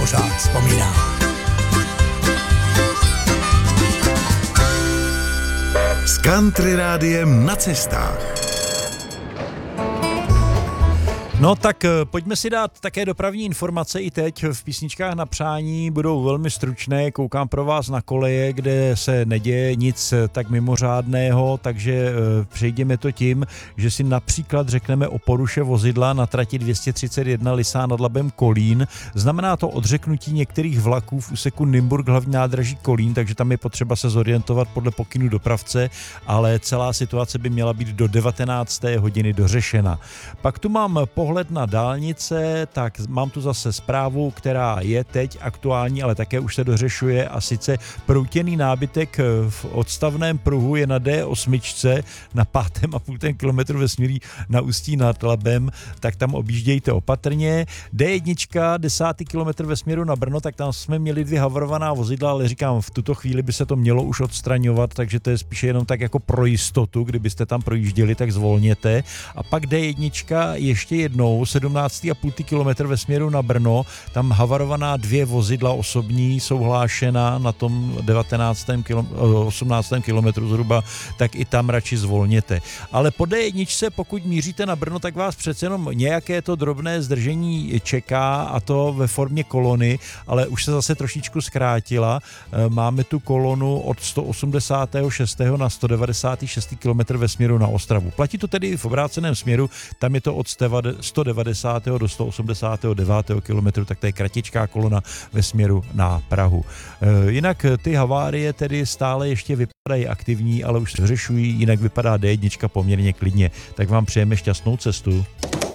pořád vzpomíná. S Country Rádiem na cestách. No tak pojďme si dát také dopravní informace i teď. V písničkách na přání budou velmi stručné. Koukám pro vás na koleje, kde se neděje nic tak mimořádného, takže přejdeme to tím, že si například řekneme o poruše vozidla na trati 231 Lysá nad Labem Kolín. Znamená to odřeknutí některých vlaků v úseku Nymburk hlavní nádraží Kolín, takže tam je potřeba se zorientovat podle pokynu dopravce, ale celá situace by měla být do 19. hodiny dořešena. Pak tu mám pohled na dálnice, tak mám tu zase zprávu, která je teď aktuální, ale také už se dořešuje, a sice proutěný nábytek v odstavném pruhu je na D8 na 5,5 kilometru ve směru na Ústí nad Labem, tak tam objíždějte opatrně. D1, 10. kilometr ve směru na Brno, tak tam jsme měli 2 havarovaná vozidla, ale říkám, v tuto chvíli by se to mělo už odstraňovat, takže to je spíše jenom tak jako pro jistotu, kdybyste tam projížděli, tak zvolněte. A pak D1 ještě jednou 17,5 kilometr ve směru na Brno, tam havarovaná 2 vozidla osobní jsou hlášena na tom 18 kilometru zhruba, tak i tam radši zvolněte. Ale po D1, pokud míříte na Brno, tak vás přece jenom nějaké to drobné zdržení čeká, a to ve formě kolony, ale už se zase trošičku zkrátila. Máme tu kolonu od 186. na 196. kilometr ve směru na Ostravu. Platí to tedy v obráceném směru, tam je to od 190. do 189. kilometru, tak to je kratičká kolona ve směru na Prahu. Jinak ty havárie tedy stále ještě vypadají aktivní, ale už se řešují, jinak vypadá D1 poměrně klidně. Tak vám přejeme šťastnou cestu.